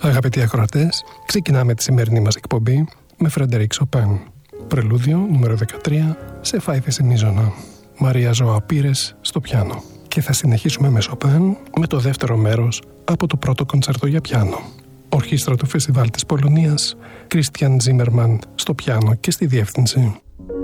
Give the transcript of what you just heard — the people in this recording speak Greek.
Αγαπητοί ακροατές, ξεκινάμε τη σημερινή μας εκπομπή με Φρεντερίκ Σοπέν. Πρελούδιο νούμερο 13 σε φάιθες ημίζωνα. Μαρία Ζωά Πύρες στο πιάνο. Και θα συνεχίσουμε με Σοπέν με το δεύτερο μέρος από το πρώτο κοντσέρτο για πιάνο. Ορχήστρα του Φεστιβάλ της Πολωνίας, Κρίστιαν Ζίμερμαν στο πιάνο και στη διεύθυνση.